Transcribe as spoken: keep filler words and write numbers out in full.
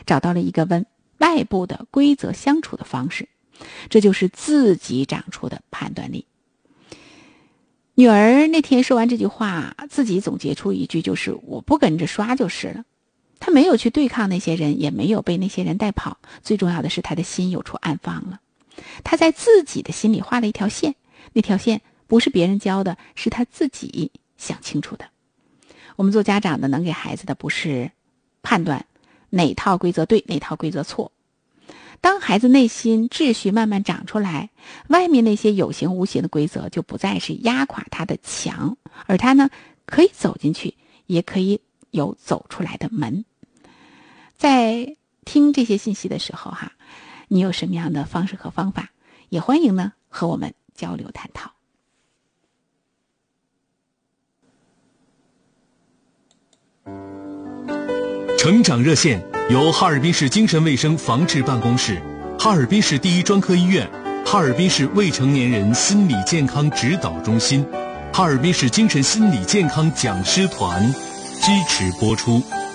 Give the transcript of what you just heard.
找到了一个跟外部的规则相处的方式，这就是自己长出的判断力。女儿那天说完这句话，自己总结出一句，就是我不跟着刷就是了。她没有去对抗那些人，也没有被那些人带跑，最重要的是她的心有处安放了。她在自己的心里画了一条线，那条线不是别人教的，是她自己想清楚的。我们做家长的能给孩子的不是判断哪套规则对，哪套规则错。当孩子内心秩序慢慢长出来，外面那些有形无形的规则就不再是压垮他的墙，而他呢，可以走进去，也可以有走出来的门。在听这些信息的时候哈，你有什么样的方式和方法，也欢迎呢和我们交流探讨。 成长热线由哈尔滨市精神卫生防治办公室、哈尔滨市第一专科医院、哈尔滨市未成年人心理健康指导中心、哈尔滨市精神心理健康讲师团支持播出。